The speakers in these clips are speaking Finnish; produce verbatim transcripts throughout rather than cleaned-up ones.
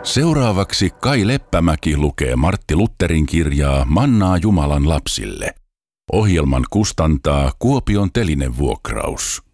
Seuraavaksi Kai Leppämäki lukee Martti Lutherin kirjaa Mannaa Jumalan lapsille. Ohjelman kustantaa Kuopion Telinevuokraus.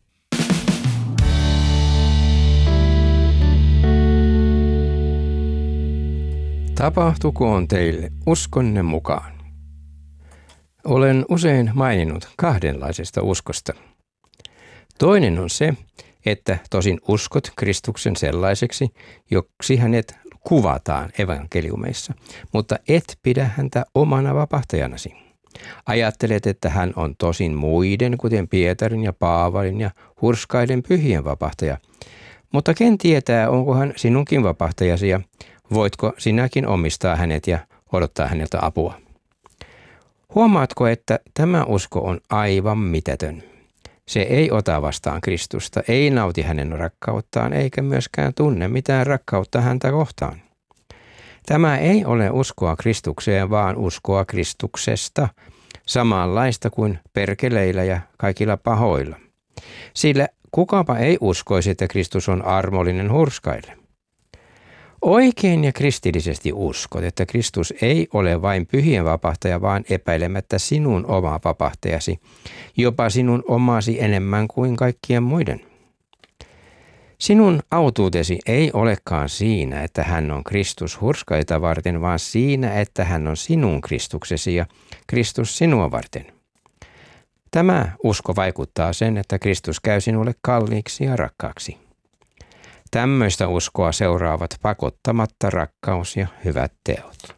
Tapahtukoon teille uskonne mukaan. Olen usein maininnut kahdenlaisesta uskosta. Toinen on se, että tosin uskot Kristuksen sellaiseksi, joksi hänet kuvataan evankeliumeissa, mutta et pidä häntä omana vapahtajanasi. Ajattelet, että hän on tosin muiden, kuten Pietarin ja Paavalin ja hurskaiden pyhien vapahtaja. Mutta ken tietää, onko hän sinunkin vapahtajasi ja voitko sinäkin omistaa hänet ja odottaa häneltä apua? Huomaatko, että tämä usko on aivan mitätön? Se ei ota vastaan Kristusta, ei nauti hänen rakkauttaan eikä myöskään tunne mitään rakkautta häntä kohtaan. Tämä ei ole uskoa Kristukseen, vaan uskoa Kristuksesta, samanlaista kuin perkeleillä ja kaikilla pahoilla. Sillä kukapa ei uskoisi, että Kristus on armollinen hurskaille. Oikein ja kristillisesti uskot, että Kristus ei ole vain pyhien vapahtaja, vaan epäilemättä sinun oma vapahtajasi, jopa sinun omasi enemmän kuin kaikkien muiden. Sinun autuutesi ei olekaan siinä, että hän on Kristus hurskaita varten, vaan siinä, että hän on sinun Kristuksesi ja Kristus sinua varten. Tämä usko vaikuttaa sen, että Kristus käy sinulle kalliiksi ja rakkaaksi. Tämmöistä uskoa seuraavat pakottamatta rakkaus ja hyvät teot.